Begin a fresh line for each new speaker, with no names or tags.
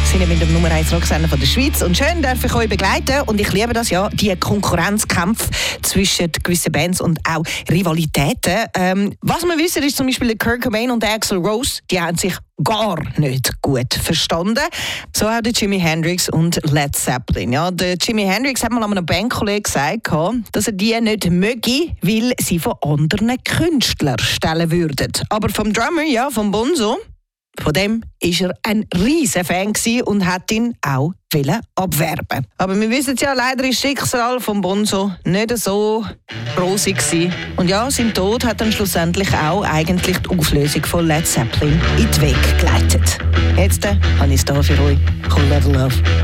sind mit dem Nummer 1 Rocksender von der Schweiz. Und schön darf ich euch begleiten. Und ich liebe das ja, die Konkurrenzkämpfe zwischen gewissen Bands und auch Rivalitäten. Was wir wissen, ist zum Beispiel der Kurt Cobain und der Axl Rose, die haben sich gar nicht gut verstanden. So auch der Jimi Hendrix und Led Zeppelin. Ja, der Jimi Hendrix hat mal an einem Bandkollegen gesagt, dass er die nicht möge, weil sie von anderen Künstlern stellen würden. Aber vom Drummer, ja, vom Bonzo, von dem war er ein riesen Fan und hat ihn auch abwerben. Aber wir wissen ja, leider ist das Schicksal von Bonzo nicht so rosig gewesen. Und ja, sein Tod hat dann schlussendlich auch eigentlich die Auflösung von Led Zeppelin in die Wege geleitet. Jetzt habe ich es hier für euch. Cool Level Love.